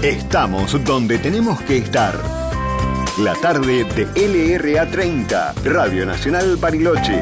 Estamos donde tenemos que estar. La tarde de LRA 30, Radio Nacional Bariloche.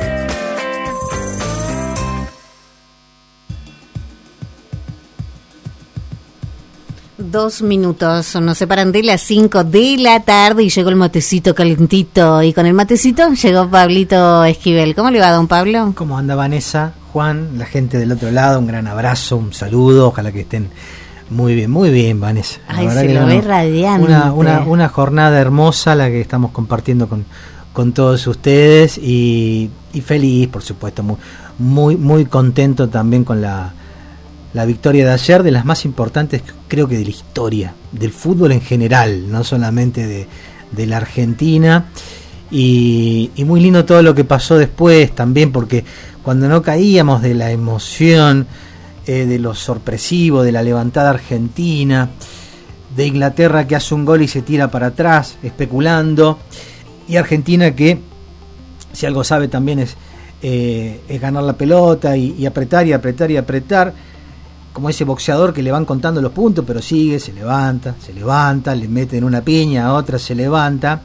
Dos minutos nos separan de las 5 de la tarde y llegó el matecito calentito. Y con el matecito llegó Pablito Esquivel. ¿Cómo le va, don Pablo? ¿Cómo anda Vanessa, Juan, la gente del otro lado? Un gran abrazo, un saludo. Ojalá que estén muy bien, Vanessa. Ay, se lo ve radiante. Una jornada hermosa la que estamos compartiendo con todos ustedes y feliz, por supuesto, muy contento también con la victoria de ayer, de las más importantes, creo que de la historia, del fútbol en general, no solamente de la Argentina, y muy lindo todo lo que pasó después también, porque cuando no caíamos de la emoción, de lo sorpresivo, de la levantada argentina, de Inglaterra que hace un gol y se tira para atrás, especulando, y Argentina que, si algo sabe también es ganar la pelota y apretar, como ese boxeador que le van contando los puntos, pero sigue, se levanta, le meten una piña, a otra se levanta,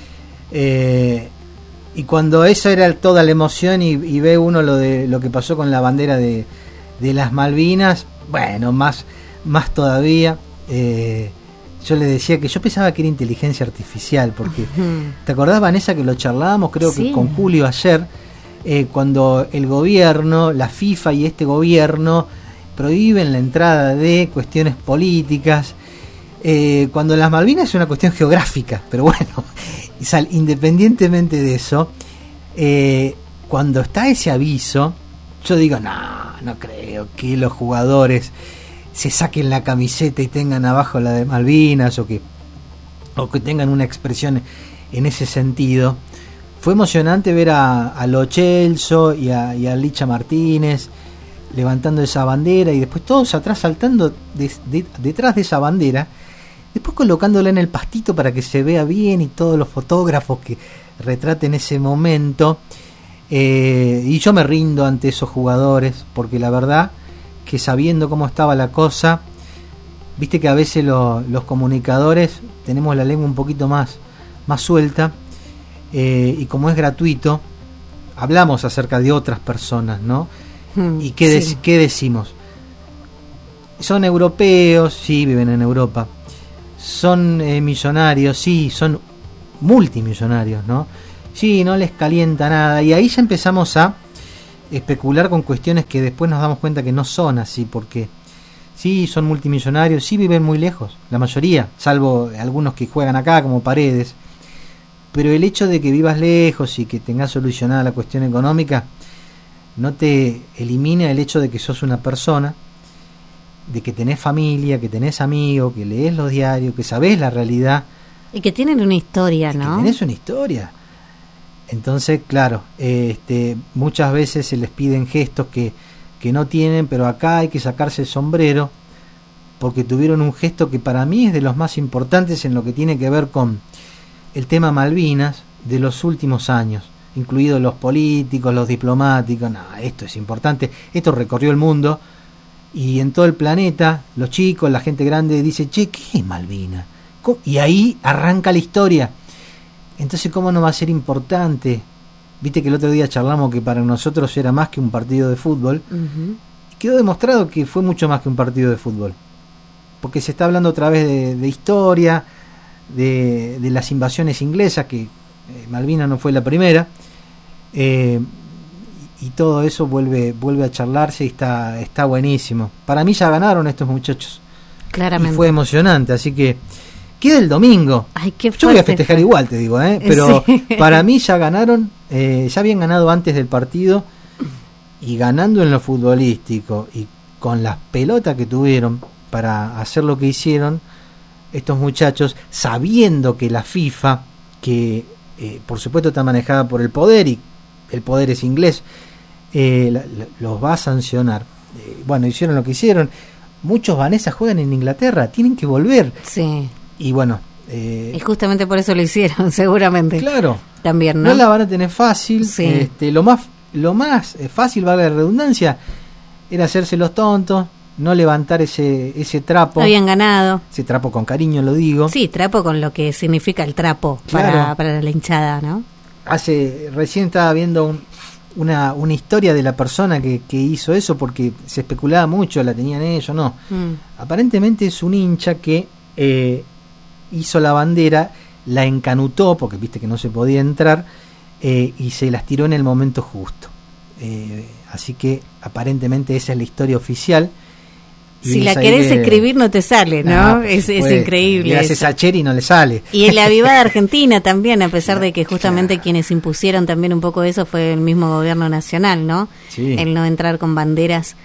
y cuando esa era toda la emoción y ve uno lo que pasó con la bandera de las Malvinas, bueno, más todavía. Yo le decía que yo pensaba que era inteligencia artificial, porque ¿te acordás, Vanessa, que lo charlábamos creo que con Julio ayer, cuando el gobierno, la FIFA y este gobierno prohíben la entrada de cuestiones políticas, cuando las Malvinas es una cuestión geográfica, pero bueno, independientemente de eso, cuando está ese aviso, yo digo, no creo que los jugadores se saquen la camiseta y tengan abajo la de Malvinas, o que tengan una expresión en ese sentido. Fue emocionante ver a Lo Celso y a Licha Martínez levantando esa bandera, y después todos atrás saltando detrás de esa bandera, después colocándola en el pastito para que se vea bien, y todos los fotógrafos que retraten ese momento. Y yo me rindo ante esos jugadores, porque la verdad que, sabiendo cómo estaba la cosa, viste que a veces los comunicadores tenemos la lengua un poquito más suelta, y como es gratuito, hablamos acerca de otras personas, ¿no? ¿Y qué decimos? Son europeos, sí, viven en Europa. Son millonarios, sí, son multimillonarios, ¿no? Sí, no les calienta nada. Y ahí ya empezamos a especular con cuestiones que después nos damos cuenta que no son así, porque sí, son multimillonarios, sí viven muy lejos, la mayoría, salvo algunos que juegan acá como Paredes. Pero el hecho de que vivas lejos y que tengas solucionada la cuestión económica no te elimina el hecho de que sos una persona, de que tenés familia, que tenés amigos, que lees los diarios, que sabés la realidad. Y que tienen una historia, ¿no? Que tenés una historia. Entonces, claro, muchas veces se les piden gestos que no tienen, pero acá hay que sacarse el sombrero, porque tuvieron un gesto que para mí es de los más importantes en lo que tiene que ver con el tema Malvinas de los últimos años, incluidos los políticos, los diplomáticos. Esto es importante, esto recorrió el mundo, y en todo el planeta, los chicos, la gente grande dice, che, ¿qué es Malvinas? Y ahí arranca la historia. Entonces, ¿cómo no va a ser importante? Viste que el otro día charlamos que para nosotros era más que un partido de fútbol. Y quedó demostrado que fue mucho más que un partido de fútbol, porque se está hablando otra vez de historia, de las invasiones inglesas, que Malvinas no fue la primera, y todo eso vuelve a charlarse, y está buenísimo. Para mí ya ganaron estos muchachos, claramente, y fue emocionante, así que queda el domingo. Ay, qué fuerte. Yo voy a festejar igual, te digo, pero sí. Para mí ya ganaron, ya habían ganado antes del partido, y ganando en lo futbolístico y con las pelotas que tuvieron para hacer lo que hicieron estos muchachos, sabiendo que la FIFA, que por supuesto está manejada por el poder, y el poder es inglés, los va a sancionar. Bueno, hicieron lo que hicieron. Muchos Vanessa juegan en Inglaterra, tienen que volver. Sí. Y bueno, y justamente por eso lo hicieron, seguramente. Claro. También, ¿no? No la van a tener fácil. Sí. Lo más fácil, valga la redundancia, era hacerse los tontos, no levantar ese trapo. Habían ganado. Ese trapo con cariño lo digo. Sí, trapo con lo que significa el trapo, claro, para la hinchada, ¿no? Recién estaba viendo una historia de la persona que hizo eso, porque se especulaba mucho, la tenían ellos, no. Aparentemente es un hincha que hizo la bandera, la encanutó, porque viste que no se podía entrar, y se las tiró en el momento justo. Así que aparentemente esa es la historia oficial. Si la querés escribir no te sale, ¿no? Es increíble. Gracias a Cheri no le sale. Y en la Avivada Argentina también, a pesar de que justamente quienes impusieron también un poco eso fue el mismo gobierno nacional, ¿no? Sí. El no entrar con banderas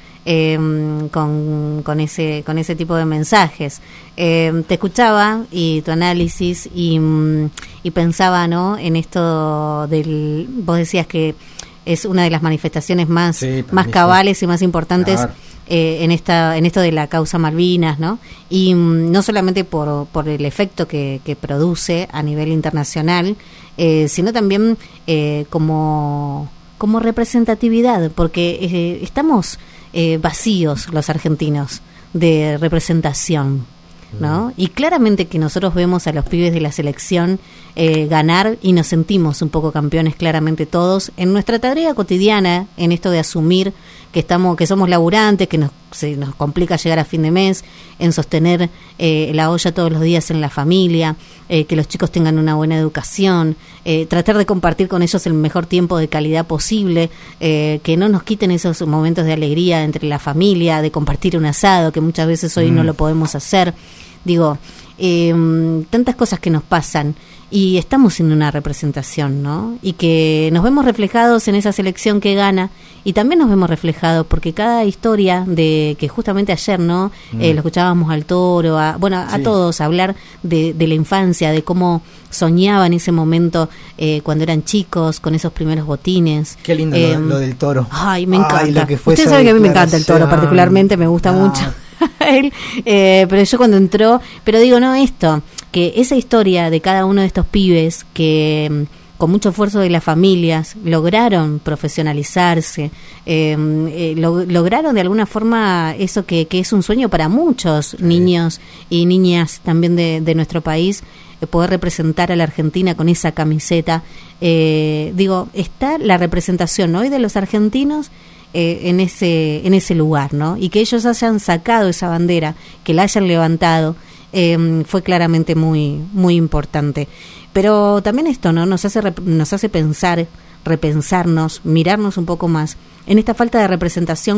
con ese tipo de mensajes. Te escuchaba y tu análisis y pensaba, ¿no? En esto vos decías que es una de las manifestaciones más cabales y más importantes. Claro. En esto de la causa Malvinas, ¿no? Y no solamente por el efecto que produce a nivel internacional, sino también como representatividad, porque estamos vacíos los argentinos de representación, ¿no? Y claramente que nosotros vemos a los pibes de la selección ganar y nos sentimos un poco campeones, claramente todos, en nuestra tarea cotidiana, en esto de asumir que somos laburantes, que se nos complica llegar a fin de mes, en sostener la olla todos los días en la familia, que los chicos tengan una buena educación, tratar de compartir con ellos el mejor tiempo de calidad posible, que no nos quiten esos momentos de alegría entre la familia, de compartir un asado, que muchas veces hoy no lo podemos hacer. Digo, tantas cosas que nos pasan y estamos sin una representación, ¿no? Y que nos vemos reflejados en esa selección que gana y también nos vemos reflejados porque cada historia de que justamente ayer, ¿no? Lo escuchábamos al Toro, a todos hablar de la infancia, de cómo soñaba en ese momento cuando eran chicos con esos primeros botines. Qué lindo lo del Toro. Ay, me encanta. Lo que fue. Usted sabe que a mí me encanta el Toro, particularmente me gusta mucho. Él, pero yo cuando entró, pero digo, no, esto, que esa historia de cada uno de estos pibes que con mucho esfuerzo de las familias lograron profesionalizarse, lograron de alguna forma eso que es un sueño para muchos niños y niñas también de nuestro país, poder representar a la Argentina con esa camiseta. Digo, está la representación hoy de los argentinos en ese lugar, ¿no? Y que ellos hayan sacado esa bandera, que la hayan levantado, fue claramente muy muy importante. Pero también esto, ¿no? Nos hace pensar, repensarnos, mirarnos un poco más en esta falta de representación